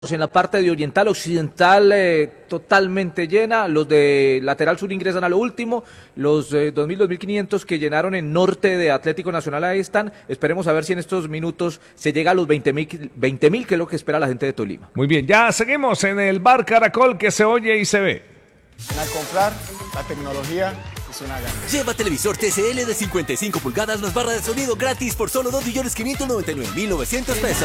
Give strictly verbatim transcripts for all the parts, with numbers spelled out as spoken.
en la parte de oriental, occidental eh, totalmente llena, los de lateral sur ingresan a lo último, los eh, dos mil, dos mil quinientos que llenaron en norte de Atlético Nacional ahí están, esperemos a ver si en estos minutos se llega a los veinte mil, que es lo que espera la gente de Tolima. Muy bien, ya seguimos en el Bar Caracol que se oye y se ve. Al comprar, la tecnología es una gana. Lleva televisor T C L de cincuenta y cinco pulgadas más barra de sonido gratis por solo dos millones quinientos noventa y nueve mil novecientos pesos.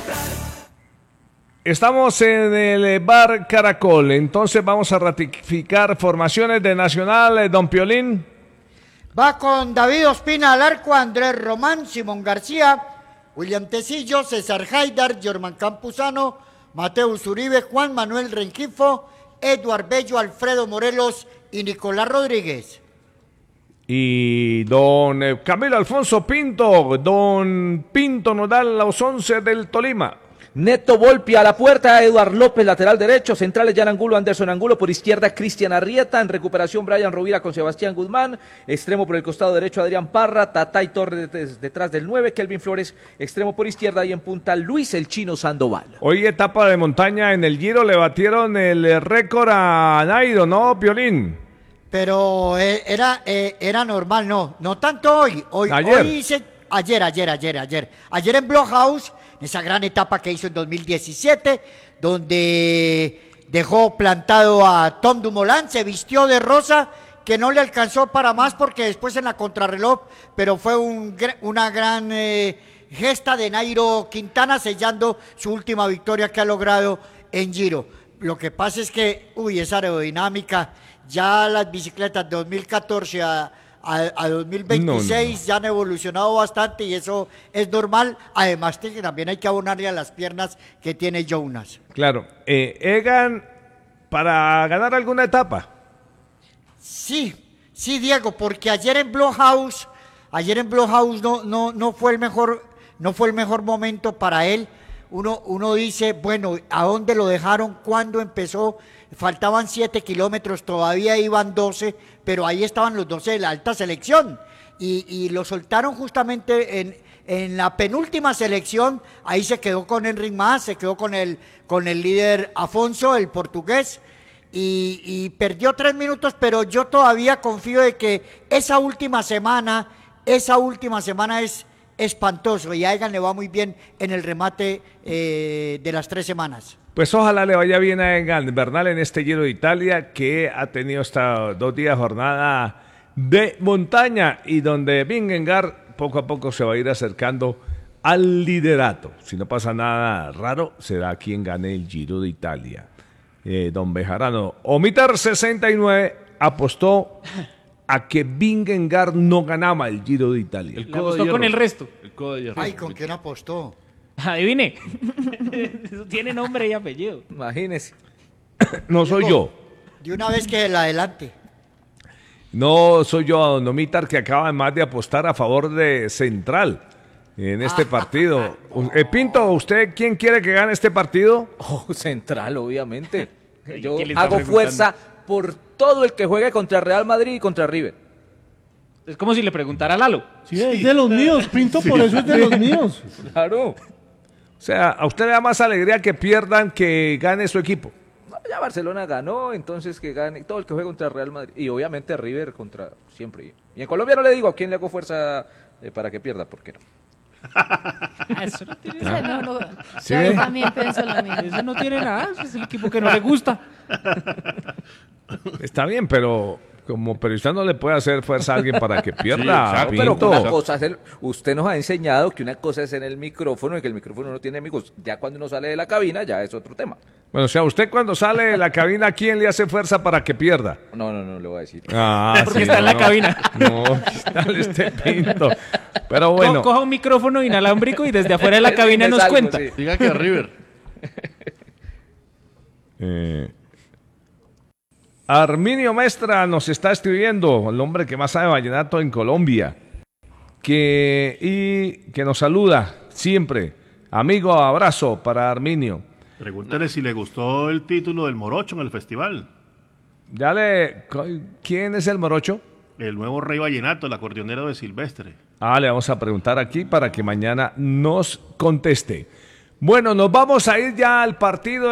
Estamos en el Bar Caracol, entonces vamos a ratificar formaciones de Nacional, don Piolín. Va con David Ospina al arco, Andrés Román, Simón García, William Tecillo, César Haidar, Germán Campuzano, Mateus Uribe, Juan Manuel Rengifo, Eduard Bello, Alfredo Morelos y Nicolás Rodríguez. Y don Camilo Alfonso Pinto, don Pinto nos da los once del Tolima. Neto Volpi a la puerta, Eduard López lateral derecho, centrales Jan Angulo, Anderson Angulo, por izquierda Cristian Arrieta, en recuperación Brian Rovira con Sebastián Guzmán, extremo por el costado derecho Adrián Parra, Tatay Torres detrás del nueve, Kelvin Flores, extremo por izquierda y en punta Luis el Chino Sandoval. Hoy etapa de montaña en el Giro, le batieron el récord a Nairo, ¿no, Piolín? Pero eh, era, eh, era normal, no, no tanto hoy, hoy, ayer. hoy hice, ayer, ayer, ayer, ayer, ayer en Blockhouse, esa gran etapa que hizo en dos mil diecisiete, donde dejó plantado a Tom Dumoulin, se vistió de rosa, que no le alcanzó para más porque después en la contrarreloj, pero fue un, una gran eh, gesta de Nairo Quintana sellando su última victoria que ha logrado en Giro. Lo que pasa es que, uy, esa aerodinámica, ya las bicicletas de dos mil catorce a... A, a dos mil veintiséis no, no. ya han evolucionado bastante y eso es normal, además que también hay que abonarle a las piernas que tiene Jonas. Claro, eh, Egan, ¿para ganar alguna etapa? Sí, sí Diego, porque ayer en Blockhouse, ayer en Blockhouse no, no, no fue el mejor, no fue el mejor momento para él. Uno, uno dice, bueno, ¿a dónde lo dejaron? ¿Cuándo empezó? Faltaban siete kilómetros, todavía iban doce, pero ahí estaban los doce de la alta selección. Y, y lo soltaron justamente en, en la penúltima selección, ahí se quedó con Enric Mas, se quedó con el, con el líder Afonso, el portugués, y, y perdió tres minutos, pero yo todavía confío de que esa última semana, esa última semana es espantoso, y a Egan le va muy bien en el remate eh, de las tres semanas. Pues ojalá le vaya bien a Egan Bernal en este Giro de Italia, que ha tenido hasta dos días jornada de montaña y donde Vingegaard poco a poco se va a ir acercando al liderato. Si no pasa nada raro, será quien gane el Giro de Italia. Eh, don Bejarano, Omitar sesenta y nueve apostó a que Vingegaard no ganaba el Giro de Italia. El codo apostó con el resto. El codo de hierro. Ay, ¿con quién apostó? Adivine. Eso tiene nombre y apellido. Imagínese. No soy yo. De una vez que el adelante. No soy yo, don Omitar, que acaba además de apostar a favor de Central en este ah, partido. No. Eh, Pinto, ¿usted quién quiere que gane este partido? Oh, Central, obviamente. Yo hago fuerza por todo el que juegue contra Real Madrid y contra River. Es como si le preguntara a Lalo. Sí, es de los míos, Pinto, sí. Por eso es de los míos. Claro. O sea, a usted le da más alegría que pierdan que gane su equipo. Ya Barcelona ganó, entonces que gane todo el que juegue contra Real Madrid. Y obviamente River contra siempre. Y en Colombia no le digo a quién le hago fuerza eh, para que pierda, ¿por qué no? Eso no tiene nada. No, no, ¿Sí? Yo también pienso lo mismo. Eso no tiene nada, es el equipo que no le gusta. Está bien, pero como periodista no le puede hacer fuerza a alguien para que pierda. Sí, pero una cosa es el, usted nos ha enseñado que una cosa es en el micrófono y que el micrófono no tiene amigos. Ya cuando uno sale de la cabina ya es otro tema. Bueno, o sea, usted cuando sale de la cabina, ¿quién le hace fuerza para que pierda? No, no, no, le voy a decir. Ah, porque sí, está no, en la no, cabina. No, está este Pinto. Pero bueno. Co coja un micrófono inalámbrico y desde afuera de la cabina nos salgo, cuenta. Sí. Diga que a River. eh... Arminio Mestra nos está escribiendo, el hombre que más sabe vallenato en Colombia, que, y que nos saluda siempre. Amigo, abrazo para Arminio. Pregúntale si le gustó el título del Morocho en el festival. Ya le, ¿quién es el Morocho? El nuevo rey vallenato, el acordeonero de Silvestre. Ah, le vamos a preguntar aquí para que mañana nos conteste. Bueno, nos vamos a ir ya al partido.